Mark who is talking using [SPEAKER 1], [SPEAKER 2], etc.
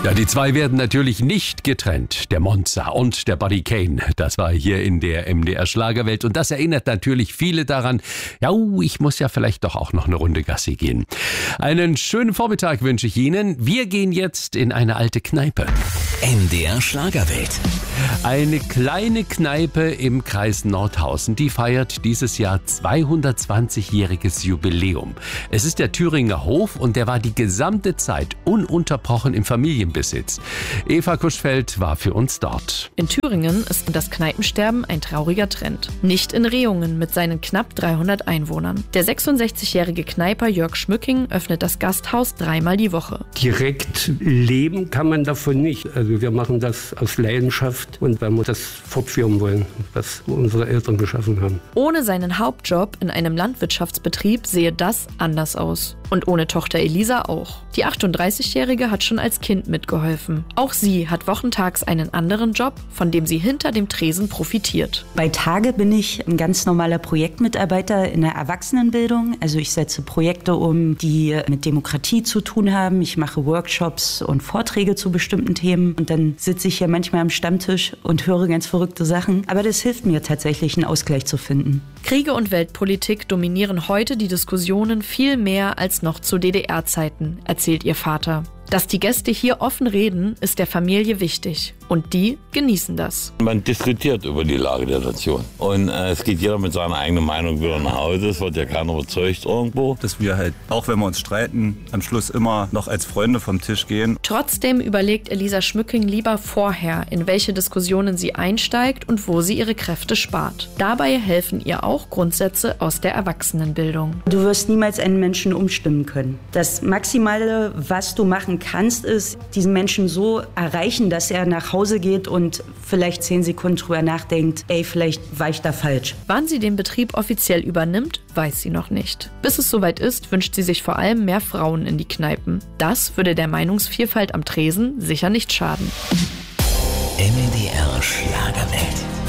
[SPEAKER 1] Ja, die zwei werden natürlich nicht getrennt, der Monza und der Buddy Kane. Das war hier in der MDR Schlagerwelt und das erinnert natürlich viele daran, ja, ich muss ja vielleicht doch auch noch eine Runde Gassi gehen. Einen schönen Vormittag wünsche ich Ihnen. Wir gehen jetzt in eine alte Kneipe.
[SPEAKER 2] MDR Schlagerwelt.
[SPEAKER 1] Eine kleine Kneipe im Kreis Nordhausen, die feiert dieses Jahr 220-jähriges Jubiläum. Es ist der Thüringer Hof und der war die gesamte Zeit ununterbrochen im Familienbesitz. Eva Kuschfeld war für uns dort.
[SPEAKER 3] In Thüringen ist das Kneipensterben ein trauriger Trend. Nicht in Rehungen mit seinen knapp 300 Einwohnern. Der 66-jährige Kneiper Jörg Schmücking öffnet das Gasthaus 3-mal die Woche.
[SPEAKER 4] Direkt leben kann man davon nicht. Also wir machen das aus Leidenschaft und weil wir das fortführen wollen, was unsere Eltern geschaffen haben.
[SPEAKER 3] Ohne seinen Hauptjob in einem Landwirtschaftsbetrieb sehe das anders aus. Und ohne Tochter Elisa auch. Die 38-Jährige hat schon als Kind mitgeholfen. Auch sie hat wochentags einen anderen Job, von dem sie hinter dem Tresen profitiert.
[SPEAKER 5] Bei Tage bin ich ein ganz normaler Projektmitarbeiter in der Erwachsenenbildung. Also ich setze Projekte um, die mit Demokratie zu tun haben. Ich mache Workshops und Vorträge zu bestimmten Themen. Und dann sitze ich hier manchmal am Stammtisch und höre ganz verrückte Sachen. Aber das hilft mir tatsächlich, einen Ausgleich zu finden.
[SPEAKER 3] Kriege und Weltpolitik dominieren heute die Diskussionen viel mehr als noch zu DDR-Zeiten, erzählt ihr Vater. Dass die Gäste hier offen reden, ist der Familie wichtig. Und die genießen das.
[SPEAKER 6] Man diskutiert über die Lage der Nation. Und es geht jeder mit seiner eigenen Meinung wieder nach Hause. Es wird ja keiner überzeugt irgendwo.
[SPEAKER 7] Dass wir halt, auch wenn wir uns streiten, am Schluss immer noch als Freunde vom Tisch gehen.
[SPEAKER 3] Trotzdem überlegt Elisa Schmücking lieber vorher, in welche Diskussionen sie einsteigt und wo sie ihre Kräfte spart. Dabei helfen ihr auch Grundsätze aus der Erwachsenenbildung.
[SPEAKER 5] Du wirst niemals einen Menschen umstimmen können. Das Maximale, was du machen kannst, ist, diesen Menschen so erreichen, dass er nach Hause geht und vielleicht 10 Sekunden drüber nachdenkt, vielleicht war ich da falsch.
[SPEAKER 3] Wann sie den Betrieb offiziell übernimmt, weiß sie noch nicht. Bis es soweit ist, wünscht sie sich vor allem mehr Frauen in die Kneipen. Das würde der Meinungsvielfalt am Tresen sicher nicht schaden.
[SPEAKER 2] MDR Schlagerwelt.